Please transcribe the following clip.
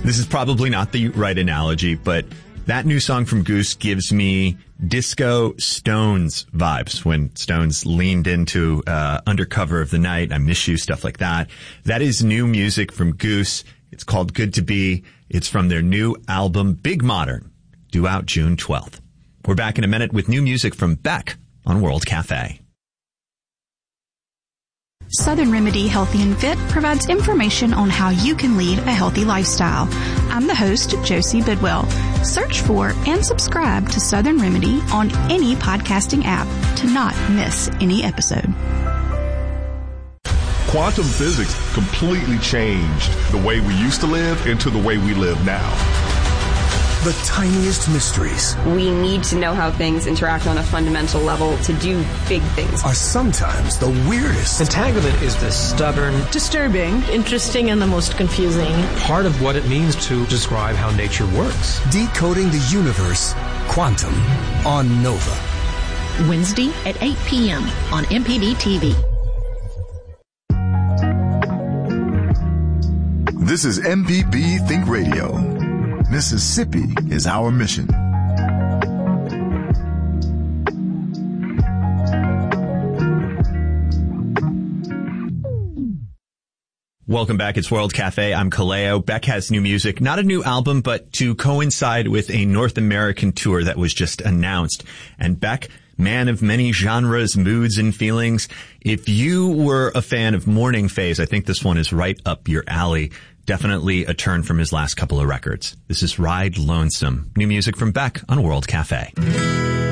This is probably not the right analogy, but that new song from Goose gives me disco Stones vibes when Stones leaned into Under Cover of the Night, I Miss You, stuff like that. That is new music from Goose. It's called Good to Be. It's from their new album, Big Modern, due out June 12th. We're back in a minute with new music from Beck on World Cafe. Southern Remedy Healthy and Fit provides information on how you can lead a healthy lifestyle. I'm the host, Josie Bidwell. Search for and subscribe to Southern Remedy on any podcasting app to not miss any episode. Quantum physics completely changed the way we used to live into the way we live now. The tiniest mysteries we need to know how things interact on a fundamental level to do big things are sometimes the weirdest. Entanglement is the stubborn, disturbing, interesting, and the most confusing part of what it means to describe how nature works. Decoding the universe, Quantum, on Nova. Wednesday at 8 p.m. on MPB TV. This is MPB Think Radio. Mississippi is our mission. Welcome back. It's World Cafe. I'm Kaleo. Beck has new music, not a new album, but to coincide with a North American tour that was just announced. And Beck, man of many genres, moods, and feelings. If you were a fan of Morning Phase, I think this one is right up your alley. Definitely a turn from his last couple of records. This is Ride Lonesome. New music from Beck on World Cafe.